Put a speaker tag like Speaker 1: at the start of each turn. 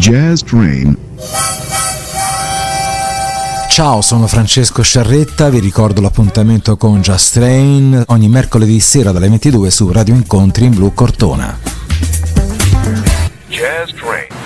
Speaker 1: Jazz Train.
Speaker 2: Ciao, sono Francesco Sciarretta, vi ricordo l'appuntamento con Jazz Train ogni mercoledì sera dalle 22 su Radio Incontri in Blu Cortona.
Speaker 3: Jazz Train.